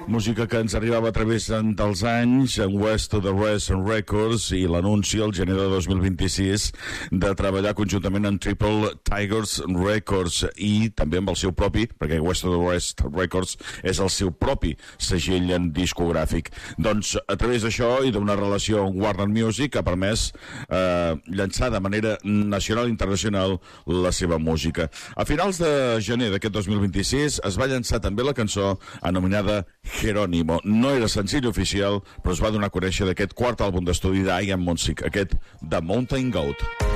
Música que ens arribava a través dels anys, en West of the West Records, i l'anunci al gener de 2026 de treballar conjuntament amb Triple Tigers Records i també amb el seu propi, perquè West of the West Records és el seu propi segell discogràfic. Doncs a través d'això i d'una relació amb Warner Music ha permès llançar de manera nacional i internacional la seva música. A finals de gener d'aquest 2026 es va llançar també la cançó anomenada Jerónimo. No era senzill oficial, però es va donar a conèixer d'aquest quart àlbum d'estudi d'Ian Monsig, aquest The Mountain Goat.